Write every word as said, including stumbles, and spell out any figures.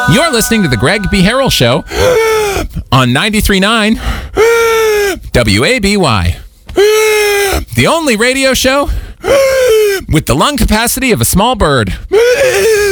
You're listening to the Greg B. Harrell Show on ninety-three point nine W A B Y. The only radio show with the lung capacity of a small bird.